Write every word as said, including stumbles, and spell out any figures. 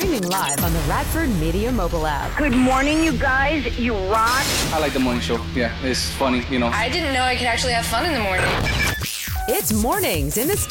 Streaming live on the Radford Media mobile app. Good morning, you guys. You rock. I like the morning show. Yeah, it's funny, you know. I didn't know I could actually have fun in the morning. It's Mornings in the